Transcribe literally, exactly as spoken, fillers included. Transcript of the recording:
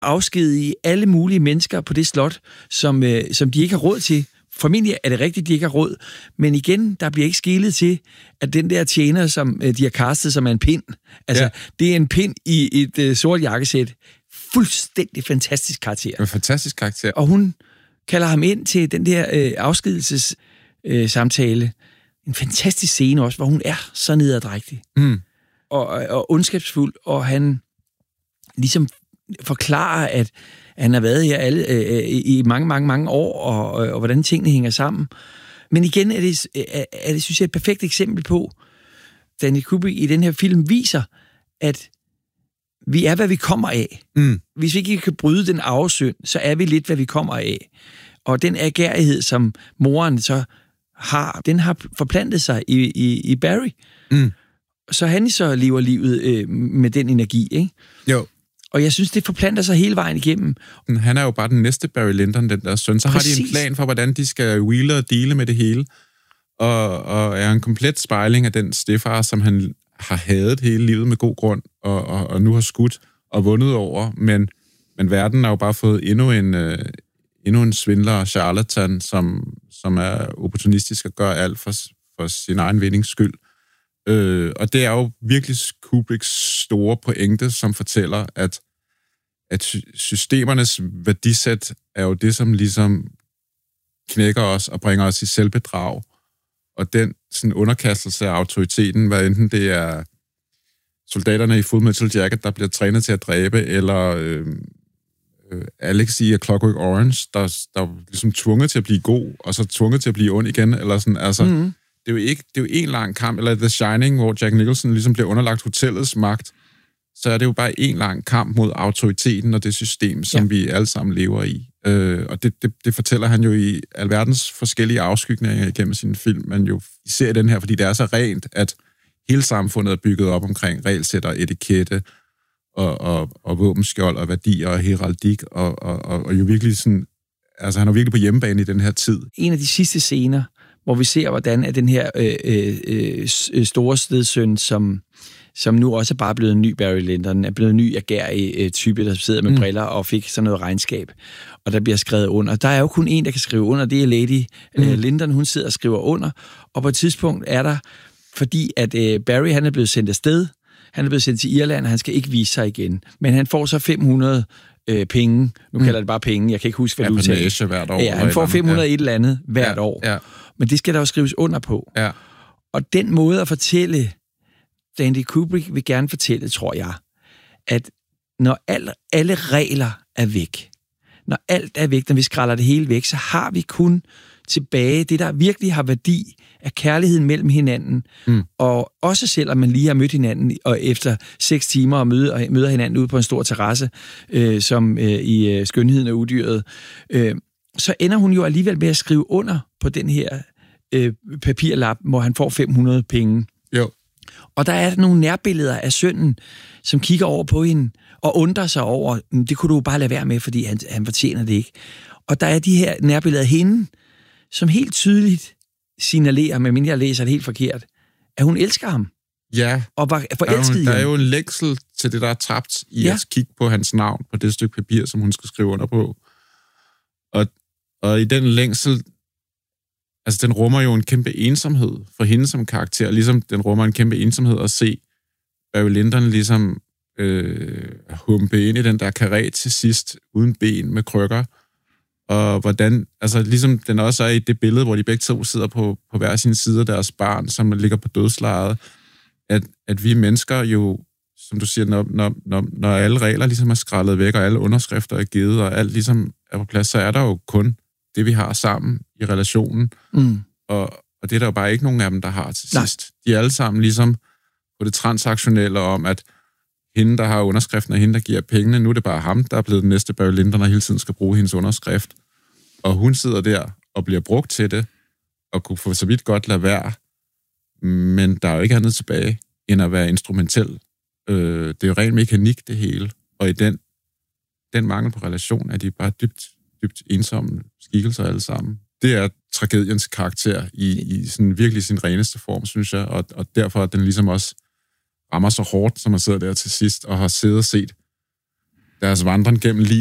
afskedige alle mulige mennesker på det slot, som, øh, som de ikke har råd til. Formentlig er det rigtigt, de ikke har råd, men igen, der bliver ikke skelet til, at den der tjener, som øh, de har kastet, som er en pind, altså, ja. Det er en pind i et øh, sort jakkesæt. Fuldstændig fantastisk karakter. En fantastisk karakter. Og hun kalder ham ind til den der øh, afskedelses øh, samtale. En fantastisk scene også, hvor hun er så nederdrægtig. Mm. Og, og ondskabsfuld, og han ligesom forklarer, at han har været her alle, øh, i mange, mange, mange år, og, og, og hvordan tingene hænger sammen. Men igen er det, er, er det, synes jeg, et perfekt eksempel på, Stanley Kubrick i den her film viser, at vi er, hvad vi kommer af. Mm. Hvis vi ikke kan bryde den arvesynd, så er vi lidt, hvad vi kommer af. Og den agerighed, som moren så har, den har forplantet sig i, i, i Barry. Mm. Så han så lever livet øh, med den energi, ikke? Jo. Og jeg synes, det forplanter sig hele vejen igennem. Han er jo bare den næste Barry Lyndon, den der søn. Så Præcis. Har de en plan for, hvordan de skal wheele og deale med det hele. Og, og er en komplet spejling af den stefar, som han har hadet hele livet med god grund, og, og, og nu har skudt og vundet over. Men, men verden har jo bare fået endnu en, uh, endnu en svindler, charlatan, som, som er opportunistisk og gør alt for, for sin egen vindings skyld. Øh, og det er jo virkelig Kubricks store pointe, som fortæller, at, at systemernes værdisæt er jo det, som ligesom knækker os og bringer os i selvbedrag. Og den sådan underkastelse af autoriteten, hvad enten det er soldaterne i Full Metal Jacket, der bliver trænet til at dræbe, eller øh, øh, Alex i A Clockwork Orange, der, der er ligesom tvunget til at blive god, og så tvunget til at blive ond igen, eller sådan, altså... Mm-hmm. Det er jo ikke, det er jo en lang kamp, eller The Shining, hvor Jack Nicholson ligesom bliver underlagt hotellets magt, så er det jo bare en lang kamp mod autoriteten og det system, som ja. vi alle sammen lever i. Øh, og det, det, det fortæller han jo i alverdens forskellige afskygninger igennem sin film, men jo især den her, fordi det er så rent, at hele samfundet er bygget op omkring regelsæt og etikette, og, og, og våbenskjold og værdier og heraldik, og, og, og, og jo virkelig sådan, altså han er virkelig på hjemmebane i den her tid. En af de sidste scener, hvor vi ser, hvordan er den her øh, øh, store stedsøn, som, som nu også er bare blevet en ny Barry Lyndon, er blevet en ny agerig øh, type, der sidder med mm. briller og fik sådan noget regnskab, og der bliver skrevet under. Der er jo kun en, der kan skrive under, det er Lady mm. øh, Lyndon, hun sidder og skriver under, og på et tidspunkt er der, fordi at øh, Barry, han er blevet sendt afsted, han er blevet sendt til Irland, og han skal ikke vise sig igen, men han får så fem hundrede øh, penge, nu mm. kalder det bare penge, jeg kan ikke huske valuta. Ja, hvert år. Ja, han får fem hundrede ja. et eller andet hvert ja, år. Ja. Men det skal der jo skrives under på. Ja. Og den måde at fortælle, Stanley Kubrick vil gerne fortælle, tror jeg, at når alle, alle regler er væk, når alt er væk, når vi skræller det hele væk, så har vi kun tilbage det, der virkelig har værdi af kærligheden mellem hinanden. Mm. Og også selvom man lige har mødt hinanden, og efter seks timer og møder, og møder hinanden ude på en stor terrasse, øh, som øh, i øh, Skønheden og Udyret, øh, så ender hun jo alligevel med at skrive under på den her øh, papirlap, hvor han får fem hundrede penge. Jo. Og der er nogle nærbilleder af sønnen, som kigger over på hende og undrer sig over, det kunne du bare lade være med, fordi han, han fortjener det ikke. Og der er de her nærbilleder af hende, som helt tydeligt signalerer, medmindre jeg læser det helt forkert, at hun elsker ham. Ja. Og var forelsket i ham. Der ham. er jo en længsel til det, der er tabt i ja. at kigge på hans navn på det stykke papir, som hun skal skrive under på. Og, og i den længsel, altså den rummer jo en kæmpe ensomhed for hende som karakter, ligesom den rummer en kæmpe ensomhed at se Barry Lyndon ligesom øh, humpe ind i den der karré til sidst, uden ben med krykker, og hvordan, altså ligesom den også er i det billede, hvor de begge to sidder på, på hver sin side af deres barn, som ligger på dødslejet, at, at vi mennesker jo, som du siger, når, når, når, når alle regler ligesom er skrællet væk, og alle underskrifter er givet, og alt ligesom er på plads, så er der jo kun det, vi har sammen i relationen. Mm. Og, og det er der jo bare ikke nogen af dem, der har til Nej. sidst. De er alle sammen ligesom på det transaktionelle om, at hende, der har underskriften, og hende, der giver pengene, nu er det bare ham, der er blevet den næste Barry Lyndon, og hele tiden skal bruge hendes underskrift. Og hun sidder der og bliver brugt til det, og kunne for så vidt godt lade være, men der er jo ikke andet tilbage, end at være instrumentel. Øh, det er jo ren mekanik, det hele. Og i den, den mangel på relation, er de bare dybt, dybt ensomme skikkelser alle sammen. Det er tragediens karakter i, i sådan virkelig sin reneste form, synes jeg, og, og derfor er den ligesom også rammer så hårdt, som man sidder der til sidst, og har siddet og set deres vandring gennem livet.